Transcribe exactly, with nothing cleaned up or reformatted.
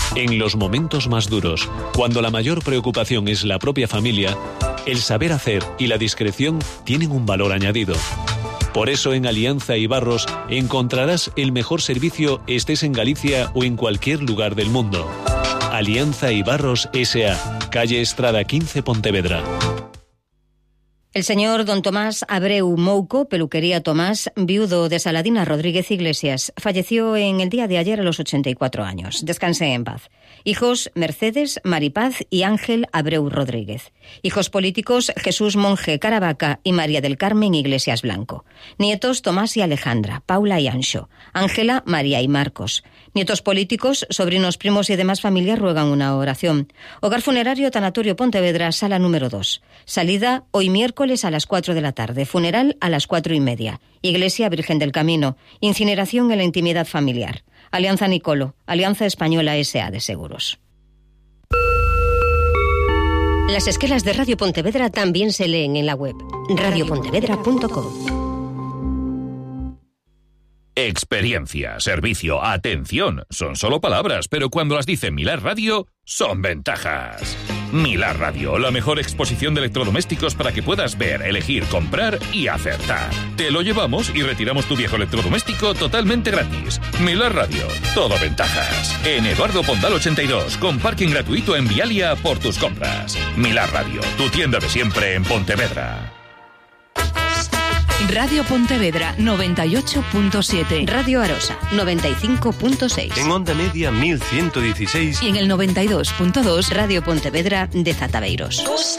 En los momentos más duros, cuando la mayor preocupación es la propia familia, el saber hacer y la discreción tienen un valor añadido. Por eso en Alianza y Barros encontrarás el mejor servicio estés en Galicia o en cualquier lugar del mundo. Alianza y Barros S A, calle Estrada quince, Pontevedra. El señor don Tomás Abreu Mouco, peluquería Tomás, viudo de Saladina Rodríguez Iglesias, falleció en el día de ayer a los ochenta y cuatro años. Descanse en paz. Hijos Mercedes, Maripaz y Ángel Abreu Rodríguez. Hijos políticos Jesús Monje Caravaca y María del Carmen Iglesias Blanco. Nietos Tomás y Alejandra, Paula y Anxo. Ángela, María y Marcos. Nietos políticos, sobrinos, primos y demás familias ruegan una oración. Hogar funerario Tanatorio Pontevedra, sala número dos. Salida hoy miércoles a las cuatro de la tarde. Funeral a las cuatro y media. Iglesia Virgen del Camino. Incineración en la intimidad familiar. Alianza Nicolo. Alianza Española S A de Seguros. Las esquelas de Radio Pontevedra también se leen en la web radio pontevedra punto com. Experiencia, servicio, atención, son solo palabras, pero cuando las dice Milar Radio, son ventajas. Milar Radio, la mejor exposición de electrodomésticos para que puedas ver, elegir, comprar y acertar. Te lo llevamos y retiramos tu viejo electrodoméstico totalmente gratis. Milar Radio, todo ventajas. En Eduardo Pondal ochenta y dos, con parking gratuito en Vialia por tus compras. Milar Radio, tu tienda de siempre en Pontevedra. Radio Pontevedra noventa y ocho punto siete. Radio Arosa noventa y cinco punto seis. En onda media mil ciento dieciséis. Y en el noventa y dos punto dos. Radio Pontevedra de Zataveiros.